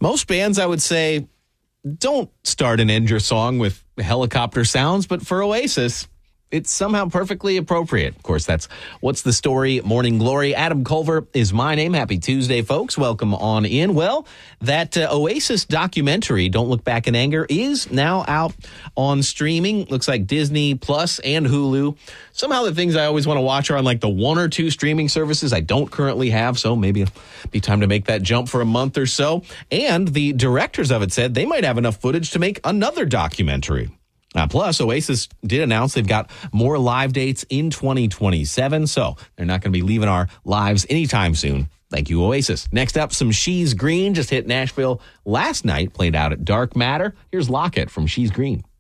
Most bands, I would say, don't start and end your song with helicopter sounds, but for Oasis, it's somehow perfectly appropriate. Of course, that's What's the Story, Morning Glory. Adam Culver is my name. Happy Tuesday, folks. Welcome on in. Well, that Oasis documentary, Don't Look Back in Anger, is now out on streaming. Looks like Disney Plus and Hulu. Somehow the things I always want to watch are on like the one or two streaming services I don't currently have, so maybe it'll be time to make that jump for a month or so. And the directors of it said they might have enough footage to make another documentary. Plus, Oasis did announce they've got more live dates in 2027, so they're not going to be leaving our lives anytime soon. Thank you, Oasis. Next up, some She's Green just hit Nashville last night, played out at Dark Matter. Here's Locket from She's Green.